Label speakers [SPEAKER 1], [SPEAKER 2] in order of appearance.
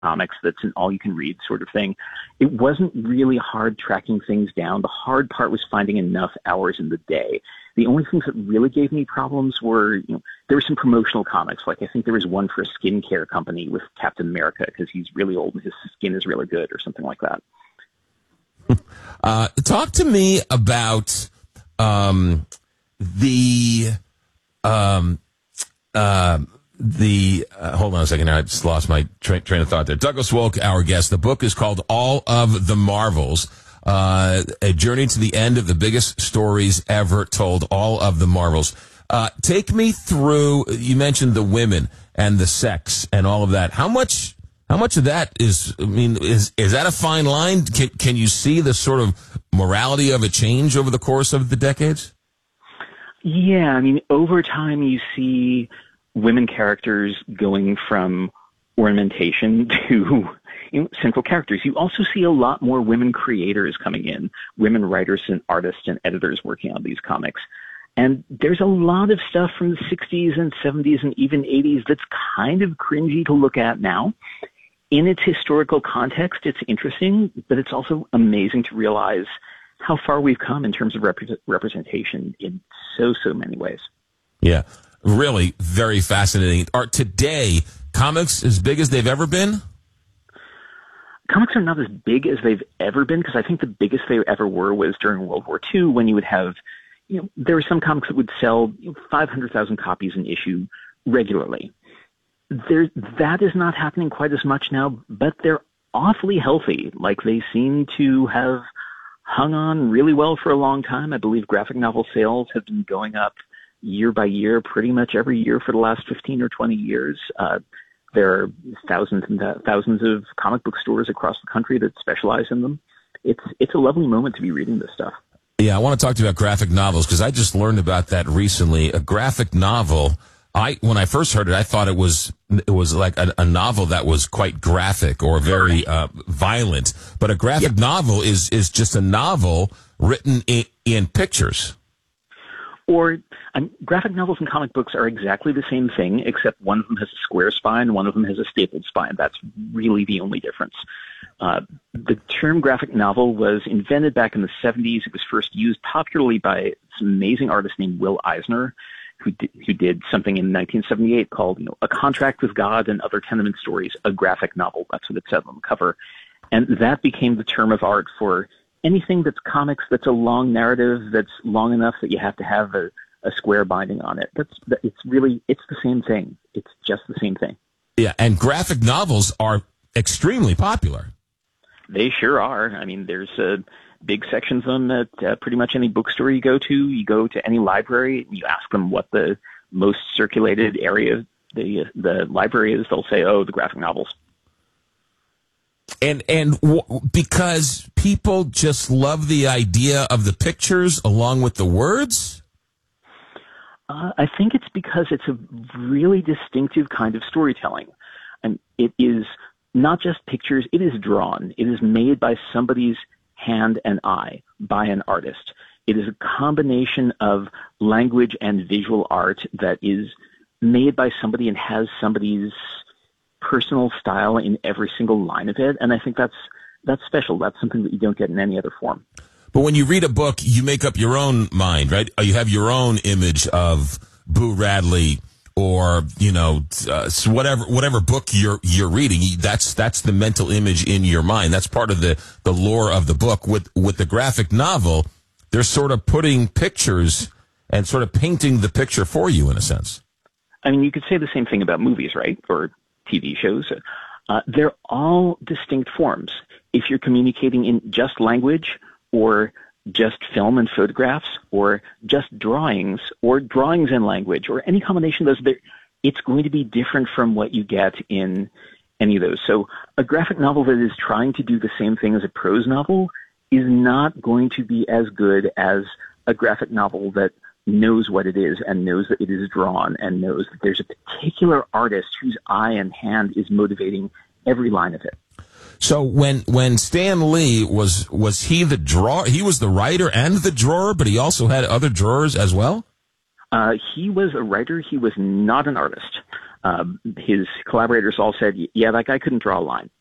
[SPEAKER 1] comics that's an all-you-can-read sort of thing. It wasn't really hard tracking things down. The hard part was finding enough hours in the day. The only things that really gave me problems were, there were some promotional comics. Like I think there was one for a skincare company with Captain America because he's really old and his skin is really good or something like that.
[SPEAKER 2] Talk to me about hold on a second. I just lost my train of thought there. Douglas Wolk, our guest. The book is called All of the Marvels. A journey to the end of the biggest stories ever told. All of the Marvels. Take me through. You mentioned the women and the sex and all of that. How much of that is? I mean, is that a fine line? Can you see the sort of morality of a change over the course of the decades?
[SPEAKER 1] Yeah, I mean, over time you see women characters going from ornamentation to central characters. You also see a lot more women creators coming in, women writers and artists and editors working on these comics. And there's a lot of stuff from the 60s and 70s and even 80s that's kind of cringy to look at now. In its historical context, it's interesting, but it's also amazing to realize how far we've come in terms of representation in so many ways.
[SPEAKER 2] Yeah, really very fascinating. Are today comics as big as they've ever been?
[SPEAKER 1] Comics are not as big as they've ever been because I think the biggest they ever were was during World War II when you would have, there were some comics that would sell 500,000 copies an issue regularly. That is not happening quite as much now, but they're awfully healthy. Like they seem to have hung on really well for a long time. I believe graphic novel sales have been going up year by year, pretty much every year for the last 15 or 20 years. There are thousands and thousands of comic book stores across the country that specialize in them. It's a lovely moment to be reading this stuff.
[SPEAKER 2] Yeah, I want to talk to you about graphic novels because I just learned about that recently. A graphic novel, when I first heard it, I thought it was like a novel that was quite graphic or very violent. But a graphic novel is just a novel written in pictures.
[SPEAKER 1] Or graphic novels and comic books are exactly the same thing, except one of them has a square spine, one of them has a stapled spine. That's really the only difference. The term graphic novel was invented back in the 70s. It was first used popularly by some amazing artist named Will Eisner, who did something in 1978 called, A Contract with God and Other Tenement Stories, a graphic novel. That's what it said on the cover. And that became the term of art for anything that's comics, that's a long narrative, that's long enough that you have to have a square binding on it. It's the same thing. It's just the same thing.
[SPEAKER 2] Yeah, and graphic novels are extremely popular.
[SPEAKER 1] They sure are. I mean, there's big sections of them at pretty much any bookstore you go to. You go to any library, and you ask them what the most circulated area of the library is. They'll say, the graphic novels.
[SPEAKER 2] And because people just love the idea of the pictures along with the words?
[SPEAKER 1] I think it's because it's a really distinctive kind of storytelling. And it is not just pictures, it is drawn. It is made by somebody's hand and eye, by an artist. It is a combination of language and visual art that is made by somebody and has somebody's personal style in every single line of it, and I think that's special. That's something that you don't get in any other form.
[SPEAKER 2] But when you read a book, you make up your own mind, right? You have your own image of Boo Radley, or whatever book you're reading. That's the mental image in your mind. That's part of the lore of the book. With the graphic novel, they're sort of putting pictures and sort of painting the picture for you in a sense.
[SPEAKER 1] I mean, you could say the same thing about movies, right? Or TV shows. They're all distinct forms. If you're communicating in just language or just film and photographs or just drawings or drawings and language or any combination of those, it's going to be different from what you get in any of those. So a graphic novel that is trying to do the same thing as a prose novel is not going to be as good as a graphic novel that knows what it is and knows that it is drawn and knows that there's a particular artist whose eye and hand is motivating every line of it.
[SPEAKER 2] So when Stan Lee was he the drawer? He was the writer and the drawer, but he also had other drawers as well?
[SPEAKER 1] He was a writer. He was not an artist. His collaborators all said, yeah, that guy couldn't draw a line.